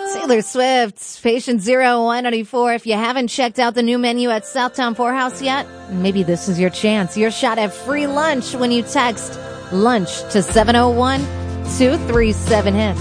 Taylor Swift, Patient Zero, 194. If you haven't checked out the new menu at Southtown Poorhouse yet, maybe this is your chance. Your shot at free lunch when you text lunch to 701-237-HITS.